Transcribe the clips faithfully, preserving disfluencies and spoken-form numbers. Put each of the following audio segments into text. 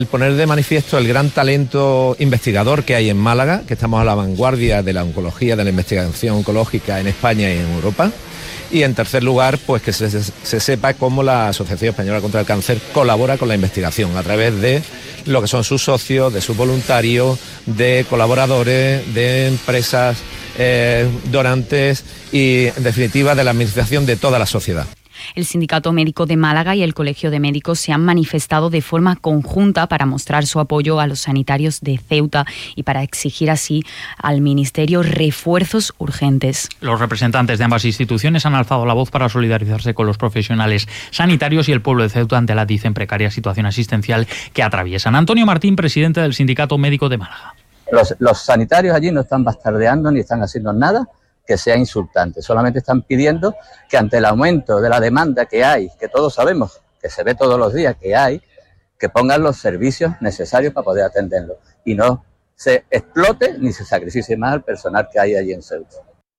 Poner de manifiesto el gran talento investigador que hay en Málaga, que estamos a la vanguardia de la oncología, de la investigación oncológica en España y en Europa. Y en tercer lugar, pues que se, se sepa cómo la Asociación Española contra el Cáncer colabora con la investigación a través de lo que son sus socios, de sus voluntarios, de colaboradores, de empresas eh, donantes y, en definitiva, de la administración de toda la sociedad. El Sindicato Médico de Málaga y el Colegio de Médicos se han manifestado de forma conjunta para mostrar su apoyo a los sanitarios de Ceuta y para exigir así al Ministerio refuerzos urgentes. Los representantes de ambas instituciones han alzado la voz para solidarizarse con los profesionales sanitarios y el pueblo de Ceuta ante la, dicen, precaria situación asistencial que atraviesan. Antonio Martín, presidente del Sindicato Médico de Málaga. Los, los sanitarios allí no están bastardeando ni están haciendo nada que sea insultante, solamente están pidiendo que ante el aumento de la demanda que hay, que todos sabemos, que se ve todos los días que hay, que pongan los servicios necesarios para poder atenderlo y no se explote ni se sacrifique más al personal que hay allí en Ceuta.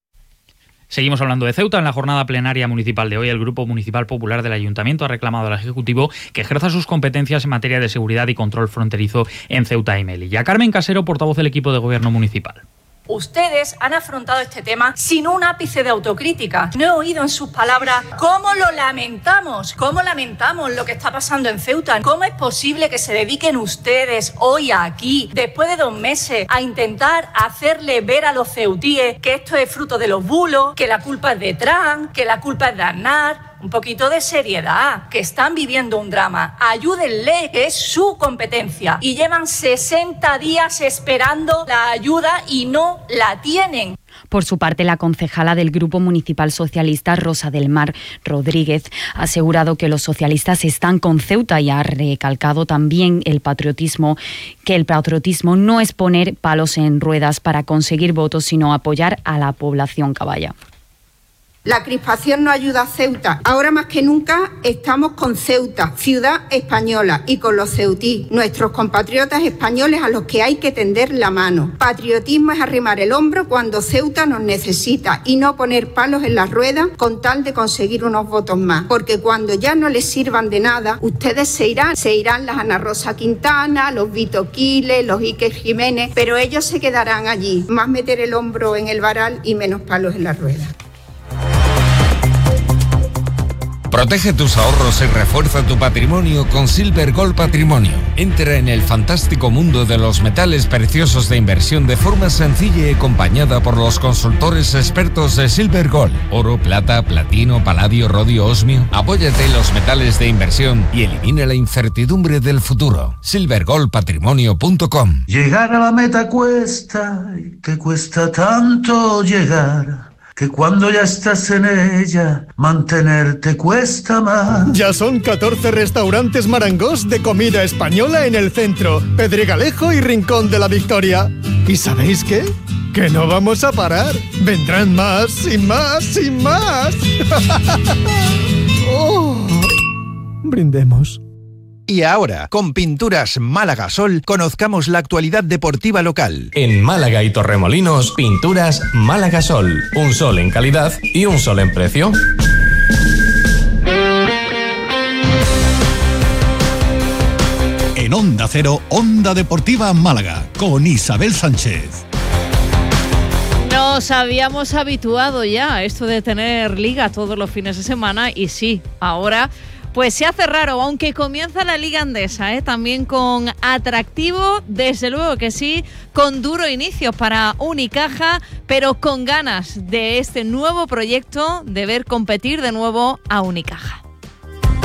Seguimos hablando de Ceuta. En la jornada plenaria municipal de hoy, el Grupo Municipal Popular del Ayuntamiento ha reclamado al Ejecutivo que ejerza sus competencias en materia de seguridad y control fronterizo en Ceuta y Melilla. Carmen Casero, portavoz del equipo de Gobierno municipal. Ustedes han afrontado este tema sin un ápice de autocrítica. No he oído en sus palabras cómo lo lamentamos, cómo lamentamos lo que está pasando en Ceuta. ¿Cómo es posible que se dediquen ustedes hoy aquí, después de dos meses, a intentar hacerle ver a los ceutíes que esto es fruto de los bulos, que la culpa es de Trump, que la culpa es de Aznar? Un poquito de seriedad, que están viviendo un drama. Ayúdenle, que es su competencia. Y llevan sesenta días esperando la ayuda y no la tienen. Por su parte, la concejala del Grupo Municipal Socialista, Rosa del Mar Rodríguez, ha asegurado que los socialistas están con Ceuta y ha recalcado también el patriotismo, que el patriotismo no es poner palos en ruedas para conseguir votos, sino apoyar a la población caballa. La crispación no ayuda a Ceuta. Ahora más que nunca estamos con Ceuta, ciudad española, y con los ceutí, nuestros compatriotas españoles a los que hay que tender la mano. Patriotismo es arrimar el hombro cuando Ceuta nos necesita y no poner palos en las ruedas con tal de conseguir unos votos más. Porque cuando ya no les sirvan de nada, ustedes se irán. Se irán las Ana Rosa Quintana, los Vito Quiles, los Iker Jiménez, pero ellos se quedarán allí. Más meter el hombro en el varal y menos palos en las ruedas. Protege tus ahorros y refuerza tu patrimonio con Silver Gold Patrimonio. Entra en el fantástico mundo de los metales preciosos de inversión de forma sencilla y acompañada por los consultores expertos de Silver Gold. Oro, plata, platino, paladio, rodio, osmio. Apóyate en los metales de inversión y elimina la incertidumbre del futuro. silver gold patrimonio punto com. Llegar a la meta cuesta, que cuesta tanto llegar, que cuando ya estás en ella, mantenerte cuesta más. Ya son catorce restaurantes Marangos de comida española en el centro, Pedregalejo y Rincón de la Victoria. ¿Y sabéis qué? Que no vamos a parar. Vendrán más y más y más. Oh. Brindemos. Y ahora, con Pinturas Málaga Sol, conozcamos la actualidad deportiva local. En Málaga y Torremolinos, Pinturas Málaga Sol. Un sol en calidad y un sol en precio. En Onda Cero, Onda Deportiva Málaga, con Isabel Sánchez. Nos habíamos habituado ya a esto de tener liga todos los fines de semana y sí, ahora pues se hace raro, aunque comienza la Liga Endesa, ¿eh? También con atractivo, desde luego que sí, con duro inicio para Unicaja, pero con ganas de este nuevo proyecto de ver competir de nuevo a Unicaja.